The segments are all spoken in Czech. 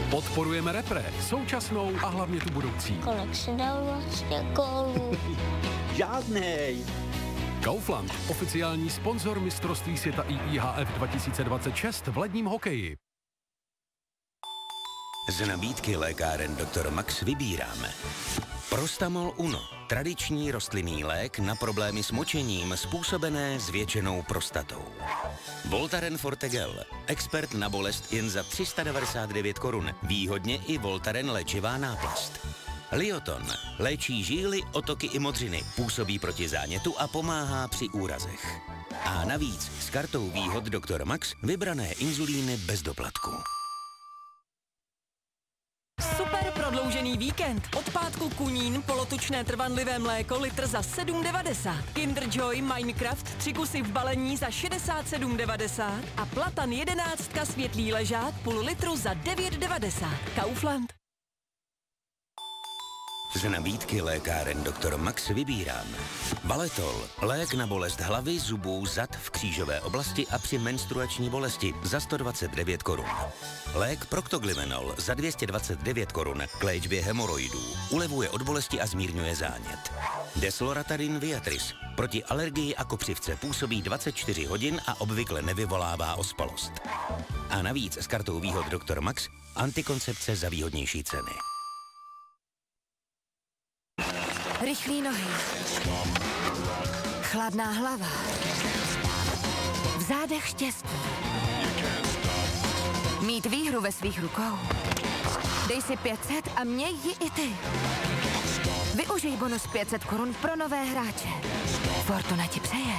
Podporujeme repre, současnou a hlavně tu budoucí. Kolik si dal vlastně gólů? Žádnej. Kaufland, oficiální sponzor mistrovství světa IIHF 2026 v ledním hokeji. Z nabídky lékáren Dr. Max vybíráme Prostamol Uno, tradiční rostlinný lék na problémy s močením způsobené zvětšenou prostatou. Voltaren Forte Gel, expert na bolest jen za 399 korun, výhodně i Voltaren léčivá náplast. Lioton léčí žíly, otoky i modřiny, působí proti zánětu a pomáhá při úrazech. A navíc s kartou výhod Dr. Max vybrané inzulíny bez doplatku. Super prodloužený víkend. Od pátku Kunín, polotučné trvanlivé mléko litr za 7,90. Kinder Joy Minecraft 3 kusy v balení za 67,90 a Platan 11 světlý ležák půl litru za 9,90. Kaufland. Z nabídky lékáren Dr. Max vybíráme Valetol, lék na bolest hlavy, zubů, zad v křížové oblasti a při menstruační bolesti za 129 korun. Lék Proctoglyvenol za 229 korun k léčbě hemoroidů, ulevuje od bolesti a zmírňuje zánět. Desloratadin Viatris proti alergii a kopřivce působí 24 hodin a obvykle nevyvolává ospalost. A navíc s kartou výhod Dr. Max antikoncepce za výhodnější ceny. Rychlý nohy. Chladná hlava. V zádech štěstí. Mít výhru ve svých rukou. Dej si 500 a měj ji i ty. Využij bonus 500 korun pro nové hráče. Fortuna ti přeje.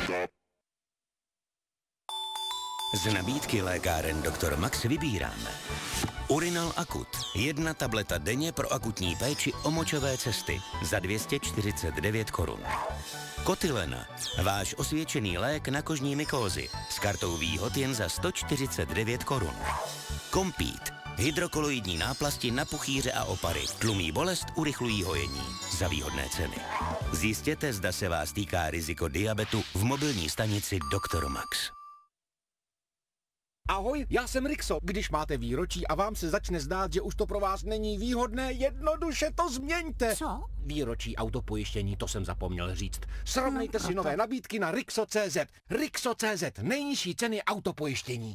Z nabídky lékáren Dr. Max vybíráme Urinal Akut, 1 tableta denně pro akutní péči o močové cesty za 249 korun. Kotylena, váš osvědčený lék na kožní mykózy s kartou výhod jen za 149 korun. Kompít, hydrokoloidní náplasti na puchýře a opary, tlumí bolest, urychlují hojení za výhodné ceny. Zjistěte, zda se vás týká riziko diabetu v mobilní stanici Dr. Max. Ahoj, já jsem Rixo. Když máte výročí a vám se začne zdát, že už to pro vás není výhodné, jednoduše to změňte. Co? Výročí autopojištění, to jsem zapomněl říct. Srovnejte si nové nabídky na Rixo.cz. Rixo.cz, nejnižší ceny autopojištění.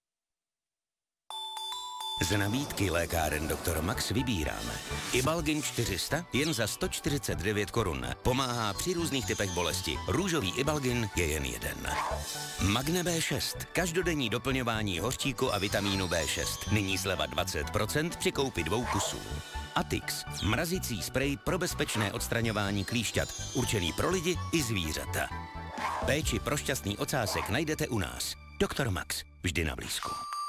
Z nabídky lékáren Dr. Max vybíráme Ibalgin 400 jen za 149 korun. Pomáhá při různých typech bolesti. Růžový Ibalgin je jen jeden. Magne B6. Každodenní doplňování hořčíku a vitamínu B6. Nyní sleva 20% při koupi 2 kusů. Atix. Mrazicí sprej pro bezpečné odstraňování klíšťat. Určený pro lidi i zvířata. Péči pro šťastný ocásek najdete u nás. Dr. Max. Vždy na blízku.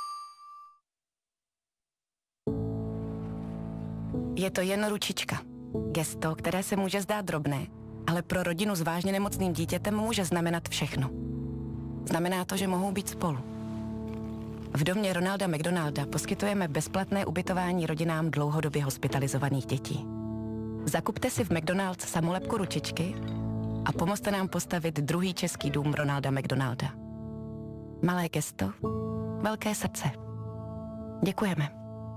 Je to jen ručička. Gesto, které se může zdát drobné, ale pro rodinu s vážně nemocným dítětem může znamenat všechno. Znamená to, že mohou být spolu. V domě Ronalda McDonalda poskytujeme bezplatné ubytování rodinám dlouhodobě hospitalizovaných dětí. Zakupte si v McDonald's samolepku ručičky a pomozte nám postavit druhý český dům Ronalda McDonalda. Malé gesto, velké srdce. Děkujeme.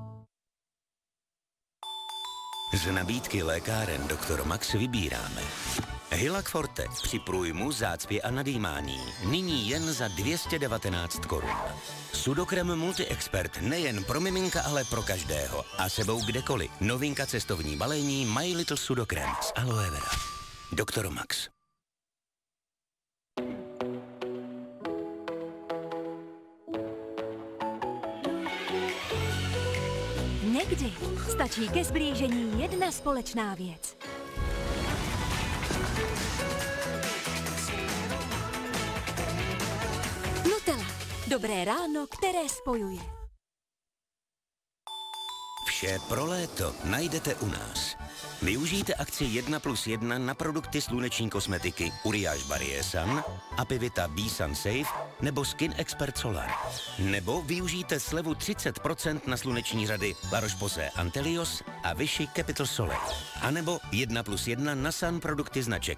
Z nabídky lékáren Dr. Max vybíráme Hylac Forte při průjmu, zácpě a nadýmání. Nyní jen za 219 korun. Sudokrem Multi-Expert nejen pro miminka, ale pro každého. A sebou kdekoliv. Novinka cestovní balení My Little Sudokrem z aloe vera. Dr. Max. Někdy stačí ke zblížení jedna společná věc. Nutella. Dobré ráno, které spojuje. Vše pro léto najdete u nás. Využijte akci 1+1 na produkty sluneční kosmetiky Uriage Barrier Sun, Apivita B-Sun Safe nebo Skin Expert Solar. Nebo využijte slevu 30% na sluneční řady La Roche-Posay Antelios a Vichy Capital Soleil. A nebo 1+1 na Sun produkty značek